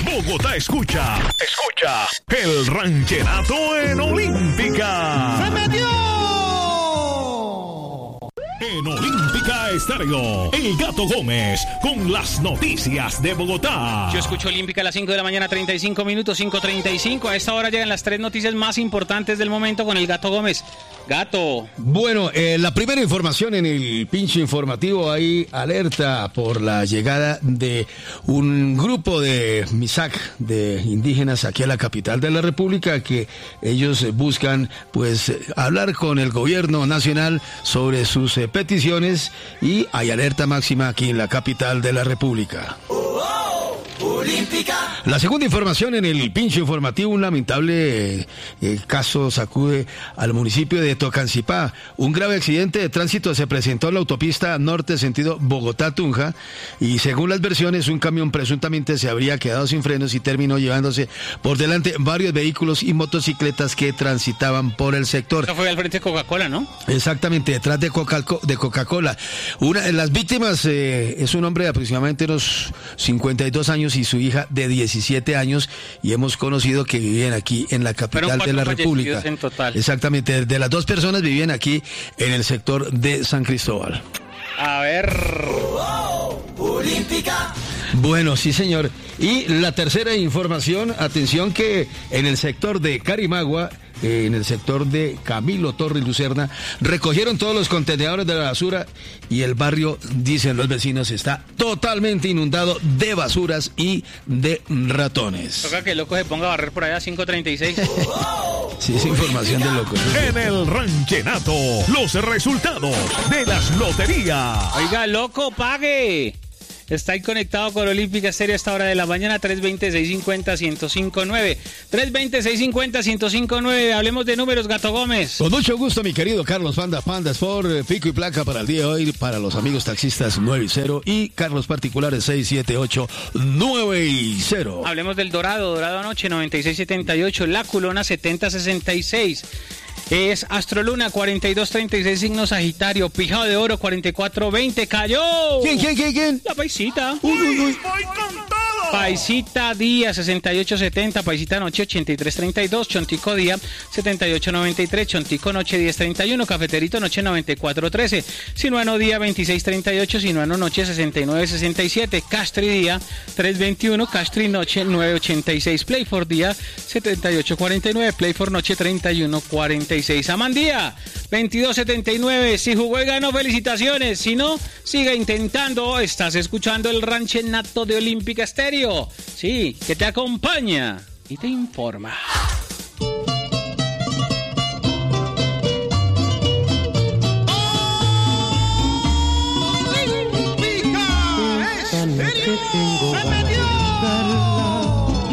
Bogotá escucha el ranchenato en Olímpica. ¡Se metió! En Olímpica Estéreo, El Gato Gómez con las noticias de Bogotá. Yo escucho Olímpica a las 5 de la mañana, 35 minutos, 5:35. A esta hora llegan las 3 noticias más importantes del momento con El Gato Gómez. Gato. Bueno, la primera información en el pinche informativo, hay alerta por la llegada de un grupo de MISAC, de indígenas aquí a la capital de la República, que ellos buscan pues hablar con el gobierno nacional sobre sus peticiones, y hay alerta máxima aquí en la capital de la República. Olímpica. La segunda información en el pinche informativo, un lamentable caso sacude al municipio de Tocancipá. Un grave accidente de tránsito se presentó en la autopista norte sentido Bogotá-Tunja, y según las versiones, un camión presuntamente se habría quedado sin frenos y terminó llevándose por delante varios vehículos y motocicletas que transitaban por el sector. Eso fue al frente de Coca-Cola, ¿no? Exactamente, detrás de Coca-Cola. Una de las víctimas es un hombre de aproximadamente unos 52 años y su hija de 17 años, y hemos conocido que vivían aquí en la capital de la República. En total. Exactamente, de las dos personas vivían aquí en el sector de San Cristóbal. A ver. Olímpica. Bueno, sí señor. Y la tercera información, atención que en el sector de Carimagua, en el sector de Camilo Torres Lucerna, recogieron todos los contenedores de la basura y el barrio, dicen los vecinos, está totalmente inundado de basuras y de ratones. Toca que el loco se ponga a barrer por allá a 5:36. Sí, es información de loco. En el ranchenato, los resultados de las loterías. Oiga, loco, pague. Está ahí conectado con Olímpica Estéreo a esta hora de la mañana, 320-650-1059. 320-650-1059. Hablemos de números, Gato Gómez. Con mucho gusto, mi querido Carlos Panda Sport, pico y placa para el día de hoy, para los amigos taxistas 9 y 0 y Carlos particulares 678 9 y 0. Hablemos del Dorado anoche 96-78, La Culona 70-66. Es Astroluna 42-36, signo Sagitario. Pijado de Oro 44-20, cayó. ¿Quién? La Paisita. Voy con todo. Paisita Día 68-70, Paisita Noche 83-32, Chontico Día 78-93, Chontico Noche 10-31, Cafeterito Noche 94-13, Sinuano Día 26-38, Sinuano Noche 69-67, Castri Día 3-21, Castri Noche 9-86, Playford Día 78-49, Playford Noche 31-46, Amandía 22-79, si jugó y ganó, felicitaciones, si no, siga intentando. Estás escuchando el ranchenato de Olímpica Estéreo. Sí, que te acompaña y te informa. Olímpica Estéreo.